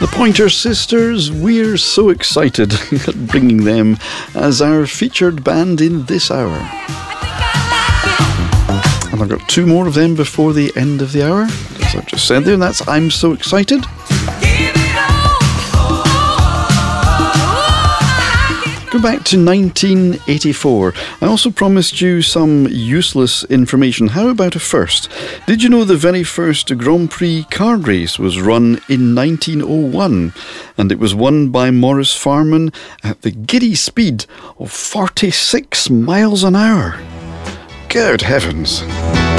The Pointer Sisters, we're so excited at bringing them as our featured band in this hour. And I've got two more of them before the end of the hour, as I've just said there, and that's I'm So Excited. Go back to 1984. I also promised you some useless information. How about a first? Did you know the very first Grand Prix card race was run in 1901? And it was won by Maurice Farman at the giddy speed of 46 miles an hour. Good heavens.